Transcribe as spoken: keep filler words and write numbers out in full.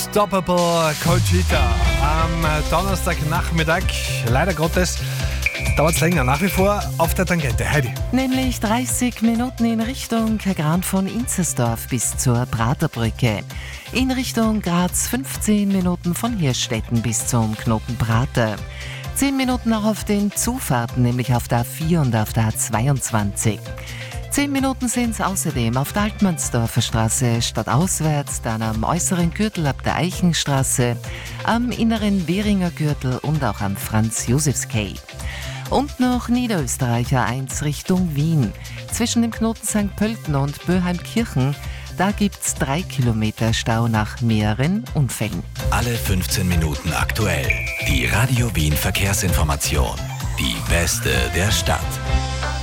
Unstoppable Conchita am Donnerstagnachmittag. Leider Gottes dauert es länger, nach wie vor auf der Tangente. Heidi. Nämlich dreißig Minuten in Richtung Gran von Inzersdorf bis zur Praterbrücke. In Richtung Graz fünfzehn Minuten von Hirschstetten bis zum Knoten Prater. zehn Minuten auch auf den Zufahrten, nämlich auf der A vier und auf der A zweiundzwanzig. zehn Minuten sind es außerdem auf der Altmannsdorfer Straße stadtauswärts, dann am äußeren Gürtel ab der Eichenstraße, am inneren Währinger Gürtel und auch am Franz-Josefs-Quai. Und noch Niederösterreicher eins Richtung Wien. Zwischen dem Knoten Sankt Pölten und Böheimkirchen, da gibt's drei Kilometer Stau nach mehreren Unfällen. Alle fünfzehn Minuten aktuell. Die Radio Wien Verkehrsinformation. Die beste der Stadt.